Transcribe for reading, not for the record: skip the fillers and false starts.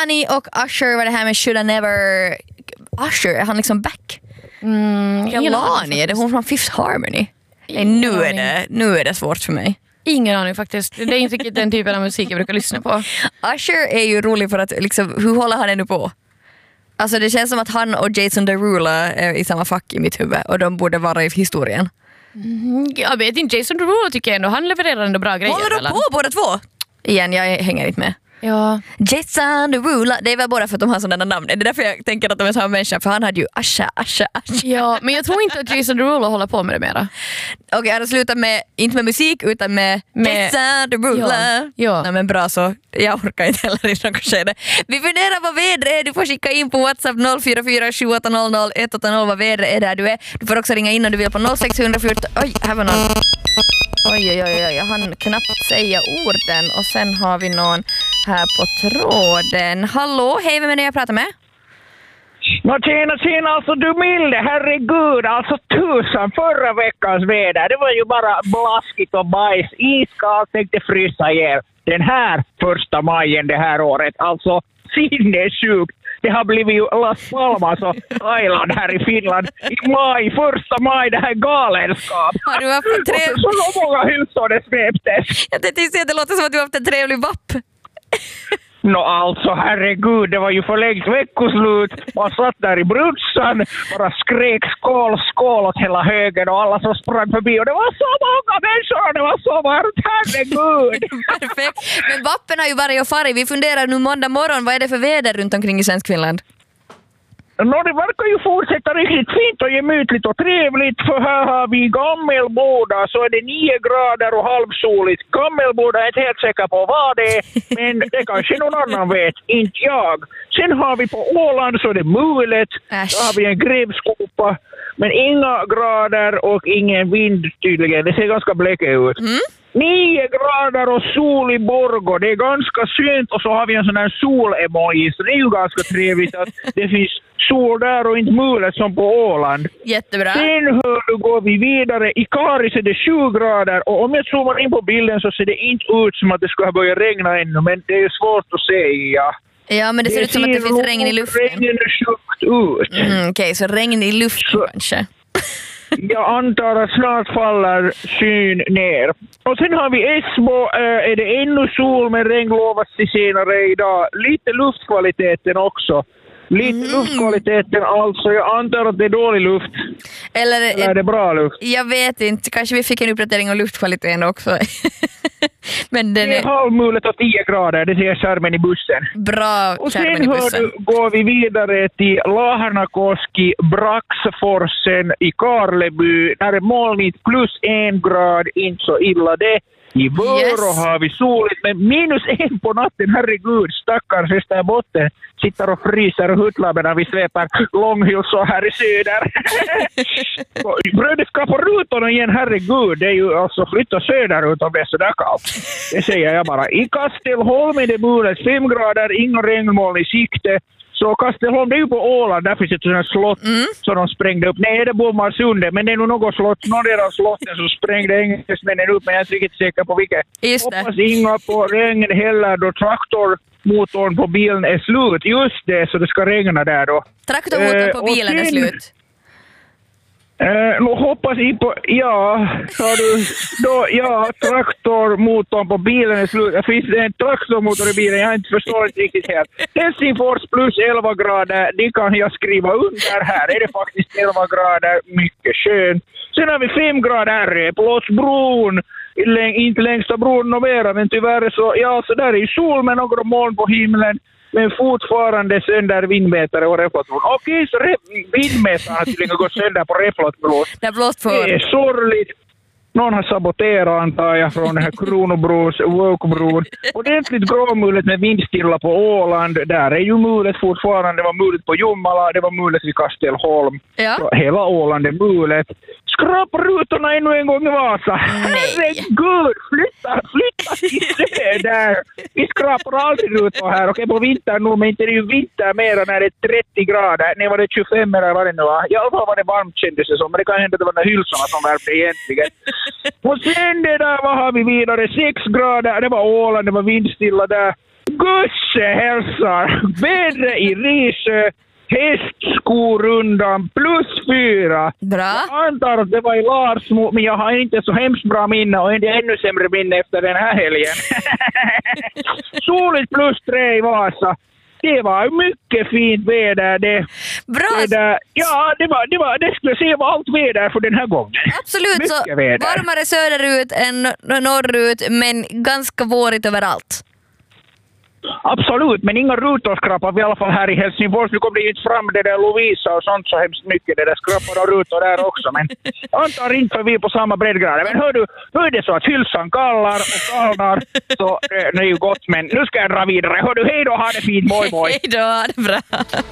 Kehlani och Usher var det här med Should I Never... Usher, är han liksom back? Kehlani, är det hon från Fifth Harmony? Nej, nu är det svårt för mig. Ingen aning faktiskt. Det är inte riktigt den typen av musik jag brukar lyssna på. Usher är ju rolig för att liksom, hur håller han ännu på? Alltså det känns som att han och Jason Derulo är i samma fack i mitt huvud och de borde vara i historien. Jag vet inte, Jason Derulo tycker jag ändå, han levererar ändå bra grejer. Håller de på båda två? Igen, jag hänger inte med. Ja. Jason Derulo, det är väl bara för att de har sådana namn. Det är därför jag tänker att de är samma människa, för han hade ju Asha. Ja, men jag tror inte att Jason Derulo håller på med det mera. Okej, jag hade slutat med, inte med musik utan med Jason Derulo. Ja. Nej men bra så, jag orkar inte heller i något skede. Vi funderar vad vädret är, du får skicka in på WhatsApp 044 7800 180 vad vädret är där du är. Du får också ringa in om du vill på 0614. Oj, här var någon. Oj, jag hann knappt säga orden och sen har vi någon här på tråden. Hallå, hej, vem är det jag pratar med? Tjena, alltså du milde, herregud, alltså tusan förra veckans väder, det var ju bara blaskigt och bajs, iskallt, tänkte frysa ihjäl. Den här första majen det här året, alltså sinnessjukt. Det har blivit ju Las Palmas och Thailand här i Finland i maj, första maj, det här galenskap. Har du haft en trevlig... Så många hushåll det sveptes. Jag tänkte säga att det låter som att du har haft en trevlig vapp. Alltså herregud, det var ju förlängt veckoslut. Man satt där i brunsan, bara skrek skål åt hela högen och alla som sprang förbi. Och det var så många människor och det var så varmt, herregud. Perfekt. Men vappen har ju varit och farit. Vi funderar nu måndag morgon, vad är det för väder runt omkring i svensk Finland? Det verkar ju fortsätta riktigt fint och gemytligt och trevligt, för här har vi Gammelboda, så är det 9 grader och halvsoligt. Gammelboda är inte helt säker på vad det är, men det kanske någon annan vet, inte jag. Sen har vi på Åland så är det mulet, så har vi en grävskopa, men inga grader och ingen vind tydligen, det ser ganska blekigt ut. 9 grader och sol i Borgå, det är ganska synt, och så har vi en sån här sol-emoji, så det är ju ganska trevligt att det finns sol där och inte mulet som på Åland. Jättebra. Sen går vi vidare, i Karis är det 7 grader och om jag zoomar in på bilden så ser det inte ut som att det ska ha börjat regna ännu, men det är svårt att säga. Ja, men det ser ut som att det finns regn i luften. Regnen är sjukt ut. Okej, så regn i luften kanske. Jag antar att snart faller syn ner. Och sen har vi Esbo, är det ännu sol men regn lovas till senare idag. Lite luftkvaliteten också. Luftkvaliteten alltså, jag antar att det är dålig luft. Eller är det bra luft? Jag vet inte, kanske vi fick en uppdatering om luftkvaliteten också. Men det är halvmulet och 10 grader, det ser skärmen i bussen. Bra, och sen går vi vidare till Lahernakoski, Braxforsen i Karleby. Där är molnigt plus 1 grad, inte så illa det. I Vörå har vi soligt, men -1 på natten, herregud, stackars där botten sitter och fryser och huttlar medan vi släpar långhylsor här i söder. Brödet ska på rutorna igen, herregud, det är ju alltså flytta söderut om det är sådär kallt. Det säger jag bara. I Kastelholm är det mulet 5 grader, inga regnmoln i sikte. Så Kastelholm, det är ju på Åland, där finns ett sådant slott som de sprängde upp. Nej, det är Bomarsundet, men det är nog något slott, någon del av slotten som sprängde engelsmännen upp, men jag är inte riktigt säker på vilket. Hoppas inga på regn heller då traktormotorn på bilen är slut. Just det, så det ska regna där då. Traktormotorn på bilen är slut? Hoppas i på, traktormotorn på bilen är slut. Det finns en traktormotor i bilen, jag förstår inte riktigt helt. Helsingfors plus 11 grader, det kan jag skriva under här. Är det faktiskt 11 grader, mycket skönt. Sen har vi 5 grader på Lotsbron, inte längsta bron och mera, men tyvärr så där är ju sol med några moln på himlen. Men fortfarande sönder vindmätare och reflotbron. Okej, så vindmätaren har tydligen gått sönder på reflotbron. Det är blåst för. Det är sorgligt. Någon har saboterat, antar jag, från den här Kronobros, Wokebron. Ordentligt gråmulet med vindstilla på Åland. Där är ju mulet fortfarande. Det var mulet på Jomala, det var mulet vid Kastelholm. Ja. Så hela Åland är mulet. Skrapa rutorna ännu en gång i Vasa. Herregud, flytta till söder. Vi skrapar aldrig rutor här. Okej, på vintern nu, men inte det är ju vinter mer när det är 30 grader. Nej, var det 25 eller vad det nu var. I alla fall var det varmt kändes det som, men det kan hända att det var de hylsorna som värmde egentligen. Och sen det där, vad har vi vidare? 6 grader, det var Åland, det var vindstilla där. Gusse hälsar. Vädret i Risö. Hästskorundan +4. Bra. Jag antar att det var i Larsmo, men jag har inte så hemskt bra minne och inte ännu sämre minne efter den här helgen. Soligt +3 i Vasa. Det var mycket fint väder det. Bra. Ja, det skulle jag säga var allt väder för den här gången. Absolut, mycket så väder. varmare söderut än norrut, men ganska vårigt överallt. Absolut, men inga rutor skrapar vi i alla fall här i Helsingfors. Nu kommer det ju inte fram det där Lovisa och sånt så hemskt mycket. Det där skrapar och rutor där också. Men jag antar inte för vi är på samma breddgrad. Men hör du, nu är det så att hylsan kallar och kallnar. Så det är ju gott, men nu ska jag dra vidare. Hör du, hej då, ha det fint, moi moi. Hej då, ha det bra.